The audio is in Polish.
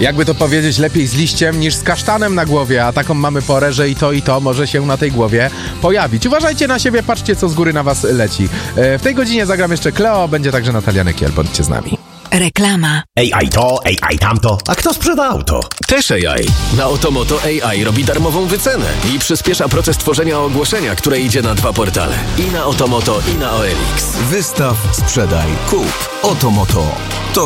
Jakby to powiedzieć, lepiej z liściem niż z kasztanem na głowie, a taką mamy porę, że i to może się na tej głowie pojawić. Uważajcie na siebie, patrzcie, co z góry na was leci. W tej godzinie zagram jeszcze Kleo, będzie także Natalia Nykiel, bądźcie z nami. Reklama. AI to, AI tamto. A kto sprzeda auto? Też AI. Na Otomoto AI robi darmową wycenę i przyspiesza proces tworzenia ogłoszenia, które idzie na 2 portale. I na Otomoto, i na OLX. Wystaw, sprzedaj, kup. Otomoto. To